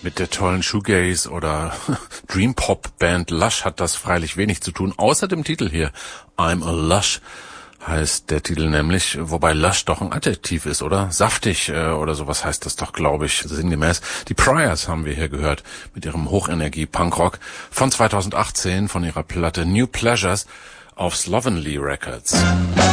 Mit der tollen Shoegaze- oder Dream-Pop-Band Lush hat das freilich wenig zu tun, außer dem Titel hier. I'm a Lush heißt der Titel nämlich, wobei Lush doch ein Adjektiv ist, oder? Saftig oder sowas heißt das doch, glaube ich, sinngemäß. Die Priors haben wir hier gehört mit ihrem Hochenergie-Punkrock von 2018 von ihrer Platte New Pleasures auf Slovenly Records.